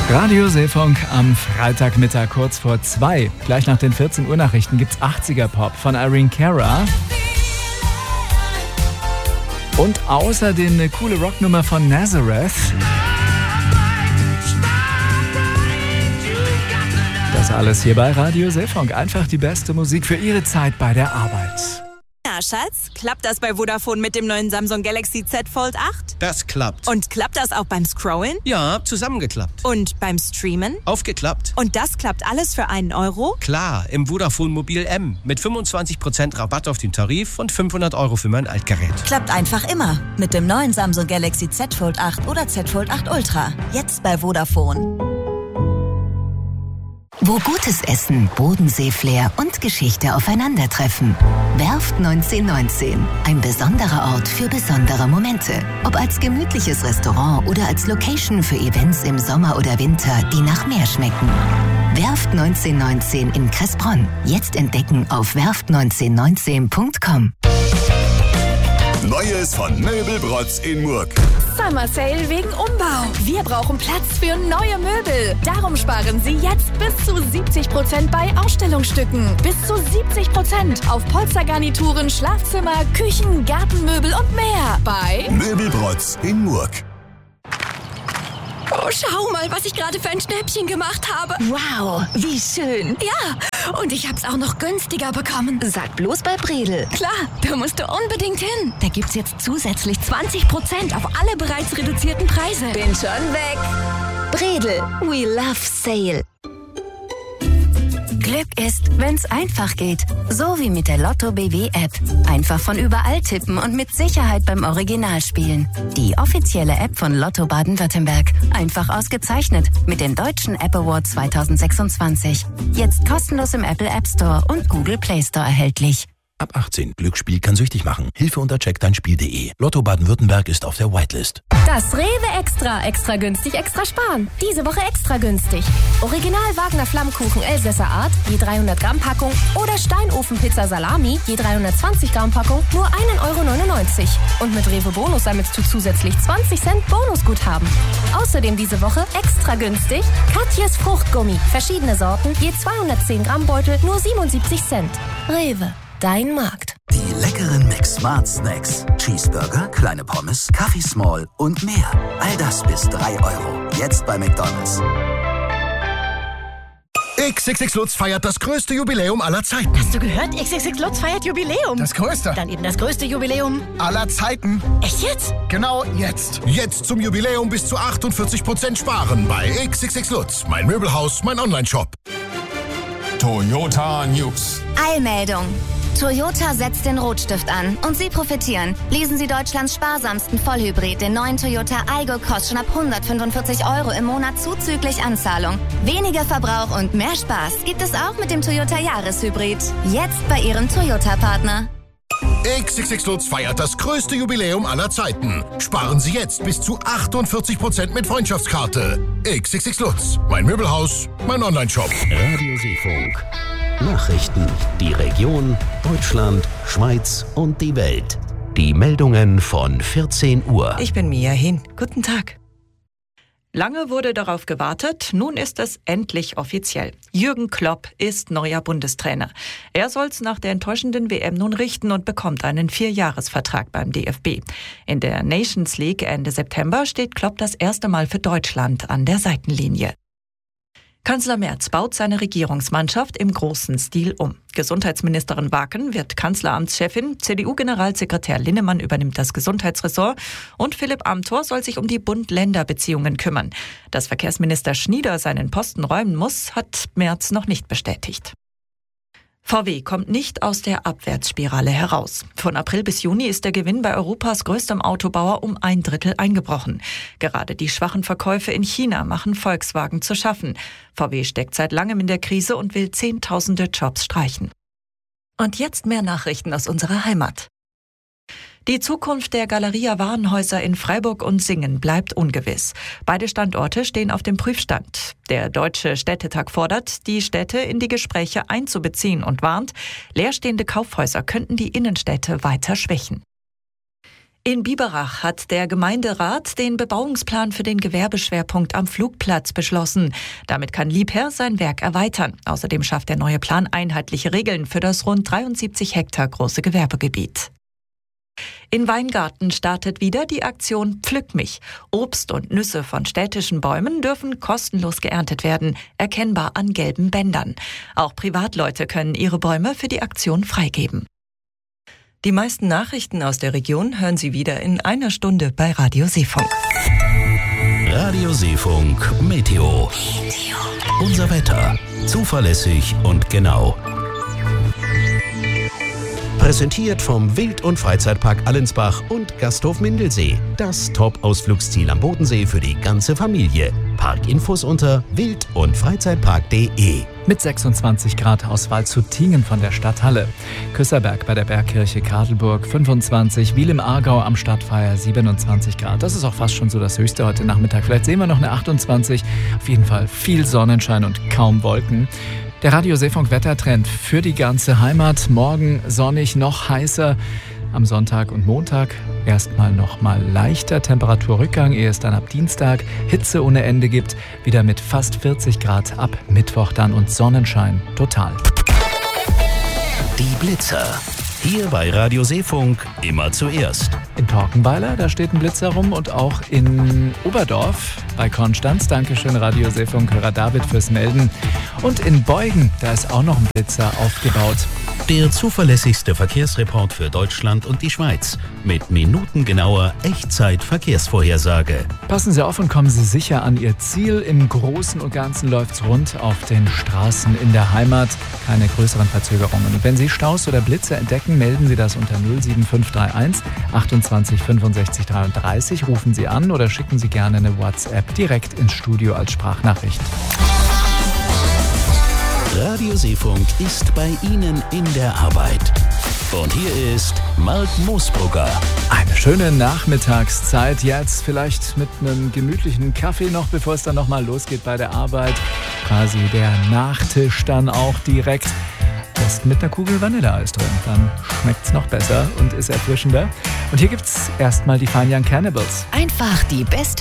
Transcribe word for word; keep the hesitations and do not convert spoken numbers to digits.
Radio Seefunk am Freitagmittag kurz vor zwei. Gleich nach den vierzehn Uhr Nachrichten gibt's achtziger-Pop von Irene Cara. Und außerdem eine coole Rocknummer von Nazareth. Das alles hier bei Radio Seefunk. Einfach die beste Musik für Ihre Zeit bei der Arbeit. Na, Schatz, klappt das bei Vodafone mit dem neuen Samsung Galaxy Z Fold acht? Das klappt. Und klappt das auch beim Scrollen? Ja, zusammengeklappt. Und beim Streamen? Aufgeklappt. Und das klappt alles für einen Euro? Klar, im Vodafone Mobil M. Mit fünfundzwanzig Prozent Rabatt auf den Tarif und fünfhundert Euro für mein Altgerät. Klappt einfach immer. Mit dem neuen Samsung Galaxy Z Fold acht oder Z Fold acht Ultra. Jetzt bei Vodafone. Wo gutes Essen, Bodensee-Flair und Geschichte aufeinandertreffen. Werft neunzehnhundertneunzehn. Ein besonderer Ort für besondere Momente. Ob als gemütliches Restaurant oder als Location für Events im Sommer oder Winter, die nach Meer schmecken. Werft neunzehnhundertneunzehn in Kressbronn. Jetzt entdecken auf werft neunzehnhundertneunzehn punkt com. Neues von Möbelbrotz in Murg. Summer Sale wegen Umbau. Wir brauchen Platz für neue Möbel. Darum sparen Sie jetzt bis zu siebzig Prozent bei Ausstellungsstücken. Bis zu siebzig Prozent auf Polstergarnituren, Schlafzimmer, Küchen, Gartenmöbel und mehr. Bei Möbelbrotz in Murg. Oh, schau mal, was ich gerade für ein Schnäppchen gemacht habe. Wow, wie schön. Ja, und ich hab's auch noch günstiger bekommen. Sag bloß bei Bredel. Klar, da musst du unbedingt hin. Da gibt's jetzt zusätzlich zwanzig Prozent auf alle bereits reduzierten Preise. Bin schon weg. Bredel, we love sale. Glück ist, wenn's einfach geht. So wie mit der Lotto B W App. Einfach von überall tippen und mit Sicherheit beim Original spielen. Die offizielle App von Lotto Baden-Württemberg. Einfach ausgezeichnet mit den Deutschen App Awards zwanzig sechsundzwanzig. Jetzt kostenlos im Apple App Store und Google Play Store erhältlich. Ab achtzehn. Glücksspiel kann süchtig machen. Hilfe unter check dein spiel punkt de. Lotto Baden-Württemberg ist auf der Whitelist. Das Rewe Extra. Extra günstig, extra sparen. Diese Woche extra günstig. Original Wagner Flammkuchen Elsässer Art, je dreihundert Gramm Packung. Oder Steinofenpizza Salami, je dreihundertzwanzig Gramm Packung, nur ein Euro neunundneunzig. Und mit Rewe Bonus sammelst du zusätzlich zwanzig Cent Bonusguthaben. Außerdem diese Woche extra günstig Katjes Fruchtgummi. Verschiedene Sorten, je zweihundertzehn Gramm Beutel, nur siebenundsiebzig Cent. Rewe. Dein Markt. Die leckeren Mac Smart Snacks. Cheeseburger, kleine Pommes, Kaffee Small und mehr. All das bis drei Euro. Jetzt bei McDonald's. X X X Lutz feiert das größte Jubiläum aller Zeiten. Hast du gehört? X X X Lutz feiert Jubiläum. Das größte. Dann eben das größte Jubiläum aller Zeiten. Echt jetzt? Genau jetzt. Jetzt zum Jubiläum bis zu achtundvierzig Prozent sparen bei X X X Lutz. Mein Möbelhaus, mein Online-Shop. Toyota News. Eilmeldung. Toyota setzt den Rotstift an und Sie profitieren. Lesen Sie Deutschlands sparsamsten Vollhybrid, den neuen Toyota Aygo, kostet schon ab hundertfünfundvierzig Euro im Monat zuzüglich Anzahlung. Weniger Verbrauch und mehr Spaß gibt es auch mit dem Toyota Jahreshybrid. Jetzt bei Ihrem Toyota-Partner. X X X Lutz feiert das größte Jubiläum aller Zeiten. Sparen Sie jetzt bis zu achtundvierzig Prozent mit Freundschaftskarte. X X X Lutz. Mein Möbelhaus, mein Online-Shop. Radio Seefunk. Nachrichten, die Region, Deutschland, Schweiz und die Welt. Die Meldungen von vierzehn Uhr. Ich bin Mia Hin. Guten Tag. Lange wurde darauf gewartet, nun ist es endlich offiziell. Jürgen Klopp ist neuer Bundestrainer. Er soll's nach der enttäuschenden W M nun richten und bekommt einen Vierjahresvertrag beim D F B. In der Nations League Ende September steht Klopp das erste Mal für Deutschland an der Seitenlinie. Kanzler Merz baut seine Regierungsmannschaft im großen Stil um. Gesundheitsministerin Waken wird Kanzleramtschefin, C D U-Generalsekretär Linnemann übernimmt das Gesundheitsressort und Philipp Amthor soll sich um die Bund-Länder-Beziehungen kümmern. Dass Verkehrsminister Schnieder seinen Posten räumen muss, hat Merz noch nicht bestätigt. V W kommt nicht aus der Abwärtsspirale heraus. Von April bis Juni ist der Gewinn bei Europas größtem Autobauer um ein Drittel eingebrochen. Gerade die schwachen Verkäufe in China machen Volkswagen zu schaffen. V W steckt seit langem in der Krise und will Zehntausende Jobs streichen. Und jetzt mehr Nachrichten aus unserer Heimat. Die Zukunft der Galeria Warenhäuser in Freiburg und Singen bleibt ungewiss. Beide Standorte stehen auf dem Prüfstand. Der Deutsche Städtetag fordert, die Städte in die Gespräche einzubeziehen und warnt, leerstehende Kaufhäuser könnten die Innenstädte weiter schwächen. In Biberach hat der Gemeinderat den Bebauungsplan für den Gewerbeschwerpunkt am Flugplatz beschlossen. Damit kann Liebherr sein Werk erweitern. Außerdem schafft der neue Plan einheitliche Regeln für das rund dreiundsiebzig Hektar große Gewerbegebiet. In Weingarten startet wieder die Aktion Pflück mich. Obst und Nüsse von städtischen Bäumen dürfen kostenlos geerntet werden, erkennbar an gelben Bändern. Auch Privatleute können ihre Bäume für die Aktion freigeben. Die meisten Nachrichten aus der Region hören Sie wieder in einer Stunde bei Radio Seefunk. Radio Seefunk Meteo. Unser Wetter. Zuverlässig und genau. Präsentiert vom Wild- und Freizeitpark Allensbach und Gasthof Mindelsee. Das Top-Ausflugsziel am Bodensee für die ganze Familie. Parkinfos unter wild- und freizeitpark punkt de. Mit sechsundzwanzig Grad aus Waldshut-Tiengen von der Stadthalle. Küsserberg bei der Bergkirche Kadelburg fünfundzwanzig, Wiel im Aargau am Stadtfeier siebenundzwanzig Grad. Das ist auch fast schon so das Höchste heute Nachmittag. Vielleicht sehen wir noch eine achtundzwanzig. Auf jeden Fall viel Sonnenschein und kaum Wolken. Der Radio Seefunk Wettertrend für die ganze Heimat. Morgen sonnig, noch heißer. Am Sonntag und Montag erstmal noch mal leichter Temperaturrückgang, ehe es dann ab Dienstag Hitze ohne Ende gibt. Wieder mit fast vierzig Grad ab Mittwoch dann und Sonnenschein total. Die Blitzer. Hier bei Radio Seefunk immer zuerst. In Torkenweiler, da steht ein Blitzer rum, und auch in Oberdorf bei Konstanz. Dankeschön, Radio Seefunk-Hörer David, fürs Melden. Und in Beugen, da ist auch noch ein Blitzer aufgebaut. Der zuverlässigste Verkehrsreport für Deutschland und die Schweiz. Mit minutengenauer Echtzeit-Verkehrsvorhersage. Passen Sie auf und kommen Sie sicher an Ihr Ziel. Im Großen und Ganzen läuft's rund auf den Straßen in der Heimat. Keine größeren Verzögerungen. Und wenn Sie Staus oder Blitze entdecken, melden Sie das unter null sieben fünf drei eins achtundzwanzig fünfundsechzig dreiunddreißig. Rufen Sie an oder schicken Sie gerne eine WhatsApp direkt ins Studio als Sprachnachricht. Radio Seefunk ist bei Ihnen in der Arbeit. Und hier ist Marc Moosbrugger. Eine schöne Nachmittagszeit jetzt, vielleicht mit einem gemütlichen Kaffee noch, bevor es dann nochmal losgeht bei der Arbeit. Quasi der Nachtisch dann auch direkt. Ist mit einer Kugel Vanilleeis drin. Dann schmeckt's noch besser und ist erfrischender. Und hier gibt's erstmal die Fine Young Cannibals. Einfach die beste